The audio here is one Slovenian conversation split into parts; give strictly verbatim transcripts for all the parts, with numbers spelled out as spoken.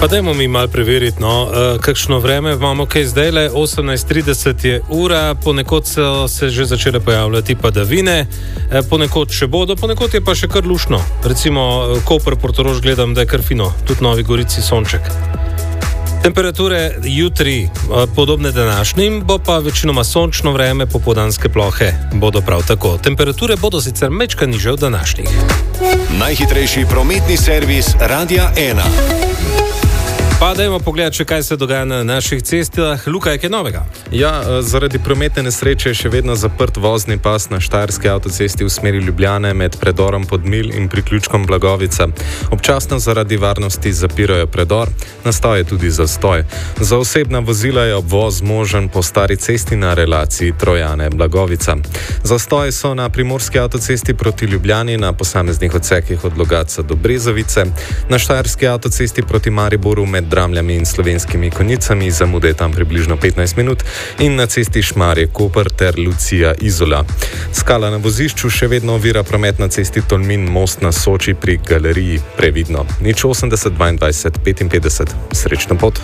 Pa dajmo mi malo preveriti, no, kakšno vreme imamo, kaj zdaj le, osemnajst trideset je ura, ponekod so se že začele pojavljati padavine, ponekod še bodo, ponekod je pa še kar lušno. Recimo Koper, Portorož gledam, da je kar fino, tudi Novi Gorici sonček. Temperature jutri podobne današnjim, bo pa večinoma sončno vreme, popoldanske plohe bodo prav tako. Temperature bodo sicer mečka nižje od današnjih. Najhitrejši prometni servis Radia ena. Pa dajmo pogledati, če kaj se dogaja na naših cestah. Luka, je kaj novega? Ja, zaradi prometne nesreče je še vedno zaprt vozni pas na Štajerski avtocesti v smeri Ljubljane med predorom Podmilj in priključkom Blagovica. Občasno zaradi varnosti zapirajo predor, nastal je tudi zastoj. Za osebna vozila je obvoz možen po stari cesti na relaciji Trojane-Blagovica. Zastoji so na primorski avtocesti proti Ljubljani na posameznih odsekih od Logatca do Brezovice, na Štajerski avtocesti proti Mariboru med Dramljami in Slovenskimi Konjicami, zamude je tam približno petnajst minut, in na cesti Šmarje-Koper ter Lucija-Izola. Skala na vozišču še vedno ovira promet na cesti Tolmin-Most na Soči pri galeriji. Previdno. Nič osemdeset dvaindvajset petinpetdeset. Srečno pot.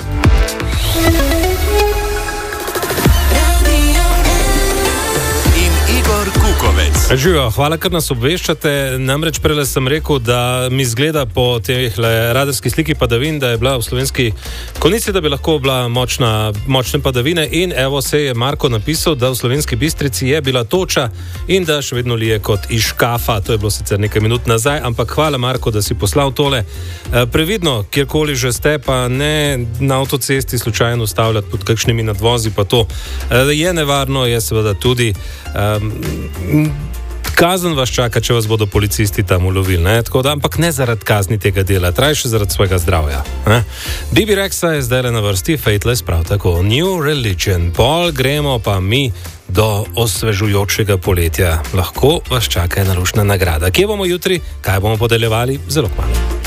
Živijo, hvala, ker nas obveščate. Namreč prele sem rekel, da mi zgleda po teh radarskih sliki padavin, da je bila v Slovenski Konjici, da bi lahko bila močna, močne padavine, in evo se je Marko napisal, da v Slovenski Bistrici je bila toča in da še vedno lije kot iz škafa. To je bilo sicer nekaj minut nazaj, ampak hvala, Marko, da si poslal tole. Previdno, kjerkoli že ste, pa ne na avtocesti slučajno ustavljati pod kakšnimi nadvozi, pa to je nevarno, je seveda tudi um, kazen vas čaka, če vas bodo policisti tam ulovili, ne? Tako da, ampak ne zaradi kazni tega dela, trajše zaradi svojega zdravja. Ne? Bibi Rexa je zdaj le na vrsti, Fateless prav tako, New Religion. Pol gremo pa mi do osvežujočega poletja. Lahko vas čaka ena luštna nagrada. Kje bomo jutri, kaj bomo podeljevali? Zelo kmalu.